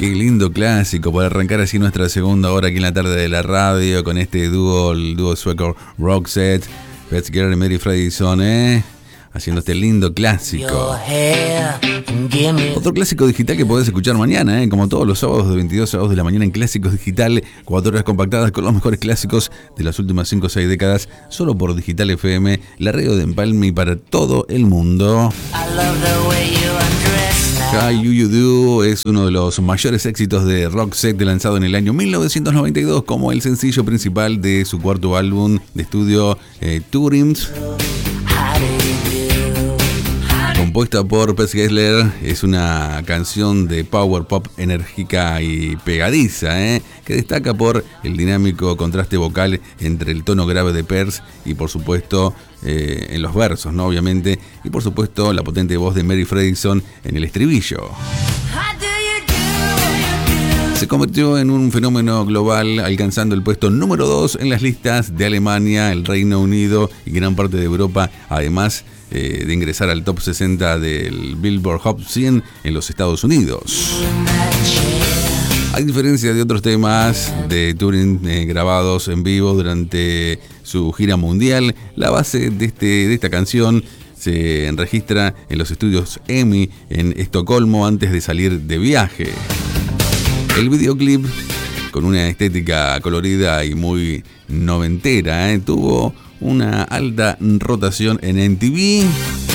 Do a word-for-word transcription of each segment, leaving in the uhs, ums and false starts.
Qué lindo clásico para arrancar así nuestra segunda hora aquí en la tarde de la radio con este dúo, el dúo sueco Roxette, Pet Girl y Mary Fredriksson, ¿eh? Haciendo este lindo clásico. Otro clásico digital que podés escuchar mañana, ¿eh? Como todos los sábados de veintidós a dos de la mañana en Clásicos Digital, cuatro horas compactadas con los mejores clásicos de las últimas cinco o seis décadas, solo por Digital F M, la radio de Empalme y para todo el mundo. How You Do es uno de los mayores éxitos de Roxette, lanzado en el año mil novecientos noventa y dos como el sencillo principal de su cuarto álbum de estudio, eh, Turins. Compuesta por Pez Gessler, es una canción de power pop enérgica y pegadiza, ¿eh? que destaca por el dinámico contraste vocal entre el tono grave de Pez y por supuesto eh, en los versos, ¿no? Obviamente, y por supuesto la potente voz de Mary Fredriksson en el estribillo. Se convirtió en un fenómeno global, alcanzando el puesto número dos en las listas de Alemania, el Reino Unido y gran parte de Europa, además eh, de ingresar al top sesenta del Billboard Hot cien en los Estados Unidos. A diferencia de otros temas de Turing eh, grabados en vivo durante su gira mundial, la base de, este, de esta canción se registra en los estudios EMI en Estocolmo antes de salir de viaje. El videoclip, con una estética colorida y muy noventera, ¿eh? tuvo una alta rotación en M T V.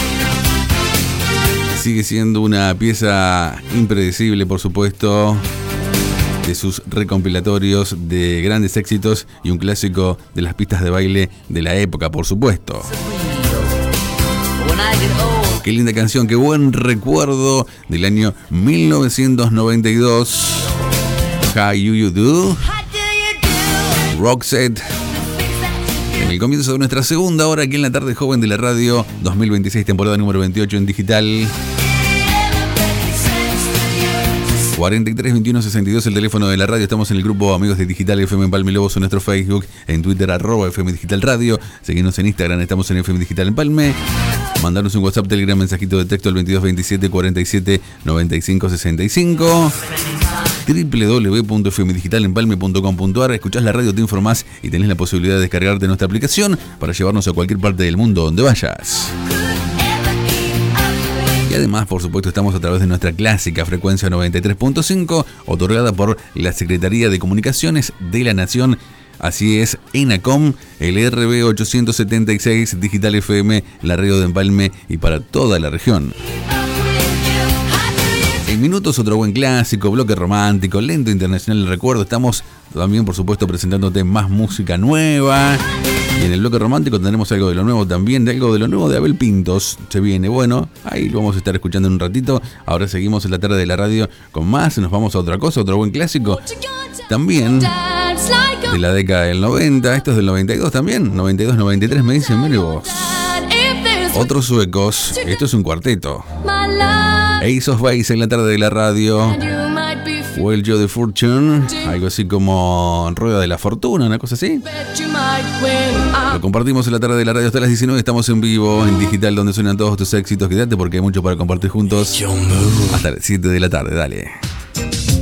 Sigue siendo una pieza impredecible, por supuesto, de sus recompilatorios de grandes éxitos y un clásico de las pistas de baile de la época, por supuesto. Qué linda canción, qué buen recuerdo del año mil novecientos noventa y dos. How You Do, Roxette, en el comienzo de nuestra segunda hora aquí en la tarde joven de la radio dos mil veintiséis, temporada número veintiocho en digital. cuarenta y tres veintiuno sesenta y dos el teléfono de la radio. Estamos en el grupo Amigos de Digital F M Empalme Lobos, en nuestro Facebook, en Twitter arroba F M Digital Radio. Seguimos en Instagram, estamos en F M Digital Empalme. Mandarnos un WhatsApp, Telegram, mensajito de texto al veintidós veintisiete cuarenta y siete noventa y cinco sesenta y cinco. doble u doble u doble u punto f m digital empalme punto com punto a r. Escuchás la radio, te informás y tenés la posibilidad de descargarte nuestra aplicación para llevarnos a cualquier parte del mundo donde vayas. Y además, por supuesto, estamos a través de nuestra clásica frecuencia noventa y tres punto cinco, otorgada por la Secretaría de Comunicaciones de la Nación. Así es, ENACOM, el R B ochocientos setenta y seis, Digital F M, la radio de Empalme y para toda la región. En minutos, otro buen clásico, bloque romántico, lento internacional del recuerdo. Estamos también, por supuesto, presentándote más música nueva. Y en el bloque romántico tendremos algo de lo nuevo también, de algo de lo nuevo de Abel Pintos. Se viene, bueno, ahí lo vamos a estar escuchando en un ratito. Ahora seguimos en la tarde de la radio con más. Nos vamos a otra cosa, otro buen clásico. También de la década del noventa. Esto es del noventa y dos también. noventa y dos, noventa y tres, me dicen, mire vos. Otros suecos. Esto es un cuarteto. Ace of Base en la tarde de la radio. Well Joe de Fortune, algo así como Rueda de la Fortuna, una cosa así. Lo compartimos en la tarde de la radio hasta las diecinueve. Estamos en vivo, en digital, donde suenan todos tus éxitos. Quédate porque hay mucho para compartir juntos. Hasta las siete de la tarde, dale.